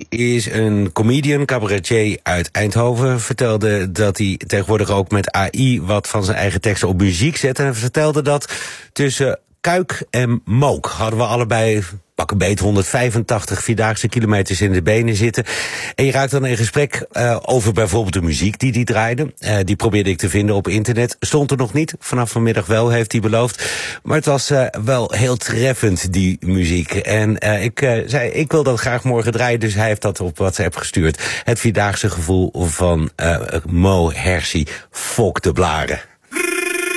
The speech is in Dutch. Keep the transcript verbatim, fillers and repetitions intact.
is een comedian, cabaretier uit Eindhoven. Vertelde dat hij tegenwoordig ook met A I wat van zijn eigen teksten op muziek zet. En hij vertelde dat tussen Kuik en Mook hadden we allebei pak een beet honderdvijfentachtig vierdaagse kilometers in de benen zitten. En je raakt dan in gesprek uh, over bijvoorbeeld de muziek die die draaide. Uh, die probeerde ik te vinden op internet. Stond er nog niet. Vanaf vanmiddag wel, heeft hij beloofd. Maar het was uh, wel heel treffend, die muziek. En uh, ik uh, zei, ik wil dat graag morgen draaien. Dus hij heeft dat op WhatsApp gestuurd. Het vierdaagse gevoel van uh, Mo Hersi, Fok de Blaren.